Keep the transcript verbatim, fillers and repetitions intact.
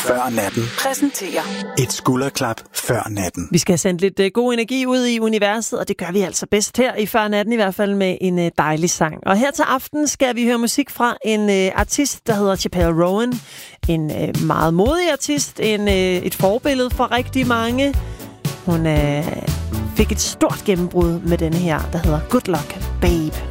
Før natten. Præsenterer Et skulderklap før natten. Vi skal have sendt lidt uh, god energi ud i universet, og det gør vi altså bedst her i Før natten, i hvert fald med en uh, dejlig sang. Og her til aften skal vi høre musik fra en uh, artist, der hedder Chappelle Roan. En uh, meget modig artist, en, uh, et forbillede for rigtig mange. Hun uh, fik et stort gennembrud med denne her, der hedder Good Luck Babe.